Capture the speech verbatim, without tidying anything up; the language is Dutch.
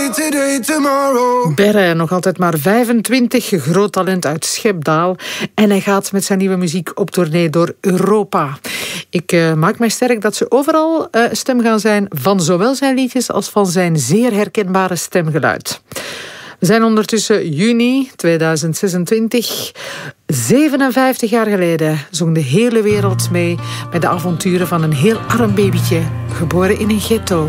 Today, tomorrow. Berre, nog altijd maar vijfentwintig, groot talent uit Schepdaal. En hij gaat met zijn nieuwe muziek op tournee door Europa. Ik uh, maak mij sterk dat ze overal uh, stem gaan zijn van zowel zijn liedjes als van zijn zeer herkenbare stemgeluid. We zijn ondertussen juni tweeduizend zesentwintig. zevenenvijftig jaar geleden zong de hele wereld mee met de avonturen van een heel arm babytje, geboren in een ghetto.